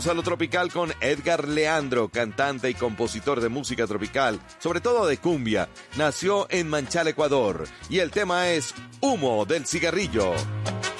A lo tropical con Edgar Leandro, cantante y compositor de música tropical, sobre todo de cumbia. Nació en Manchal, Ecuador, y el tema es Humo del Cigarrillo.